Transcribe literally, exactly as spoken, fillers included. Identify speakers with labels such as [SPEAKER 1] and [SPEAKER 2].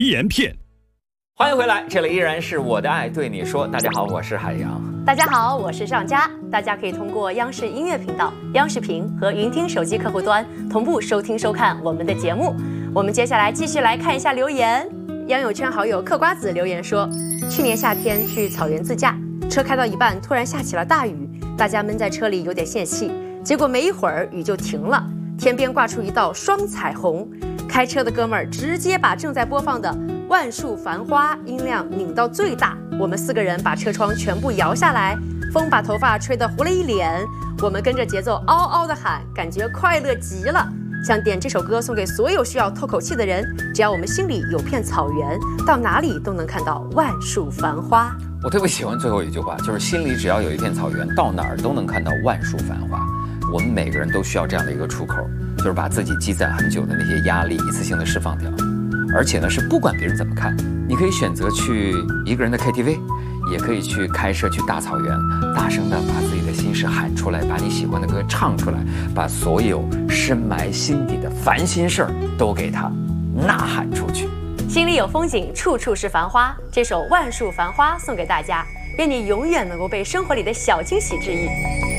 [SPEAKER 1] 言片。
[SPEAKER 2] 欢迎回来，这里依然是我的爱对你说。大家好，我是海洋。
[SPEAKER 3] 大家好，我是上佳。大家可以通过央视音乐频道、央视频和云听手机客户端同步收听收看我们的节目。我们接下来继续来看一下留言。央友圈好友嗑瓜子留言说，去年夏天去草原自驾，车开到一半突然下起了大雨，大家闷在车里有点泄气，结果没一会儿雨就停了，天边挂出一道双彩虹。开车的哥们儿直接把正在播放的《万树繁花》音量拧到最大，我们四个人把车窗全部摇下来，风把头发吹得糊了一脸，我们跟着节奏嗷嗷的喊，感觉快乐极了。想点这首歌送给所有需要透口气的人，只要我们心里有片草原，到哪里都能看到万树繁花。
[SPEAKER 2] 我特别喜欢最后一句话，就是心里只要有一片草原，到哪儿都能看到万树繁花。我们每个人都需要这样的一个出口，就是把自己积攒很久的那些压力一次性的释放掉。而且呢，是不管别人怎么看，你可以选择去一个人的 K T V， 也可以去开车去大草原，大声的把自己的心事喊出来，把你喜欢的歌唱出来，把所有深埋心底的烦心事儿都给它呐喊出去。
[SPEAKER 3] 心里有风景，处处是繁花。这首《万树繁花》送给大家，愿你永远能够被生活里的小惊喜治愈。